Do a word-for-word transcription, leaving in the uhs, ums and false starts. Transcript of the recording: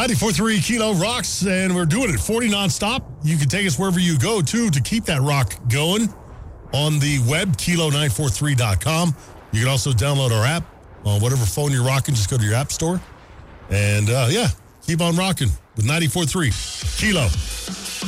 ninety-four point three Kilo rocks, and we're doing it forty nonstop. You can take us wherever you go, too, to keep that rock going on the web, kilo nine four three dot com. You can also download our app on whatever phone you're rocking. Just go to your app store. And, uh, yeah, keep on rocking with ninety-four point three Kilo.